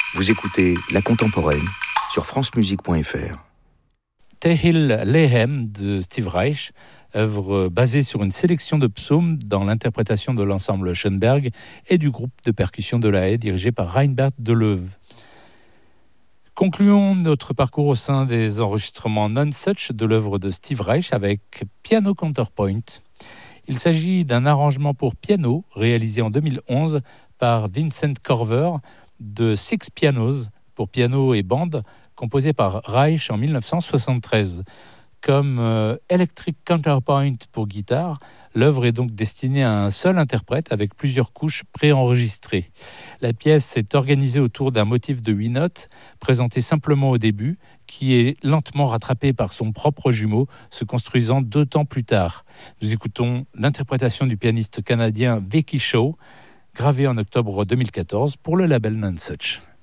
Vous écoutez La Contemporaine sur francemusique.fr. Tehil Lehem de Steve Reich, œuvre basée sur une sélection de psaumes dans l'interprétation de l'ensemble Schoenberg et du groupe de percussion de La Haye dirigé par Reinbert Deleuve. Concluons notre parcours au sein des enregistrements Nonesuch de l'œuvre de Steve Reich avec Piano Counterpoint. Il s'agit d'un arrangement pour piano réalisé en 2011 par Vincent Korver de Six Pianos pour piano et bande, composé par Reich en 1973. Comme Electric Counterpoint pour guitare, l'œuvre est donc destinée à un seul interprète avec plusieurs couches préenregistrées. La pièce est organisée autour d'un motif de 8 notes, présenté simplement au début, qui est lentement rattrapé par son propre jumeau, se construisant 2 temps plus tard. Nous écoutons l'interprétation du pianiste canadien Vicky Shaw, gravée en octobre 2014 pour le label Nonesuch.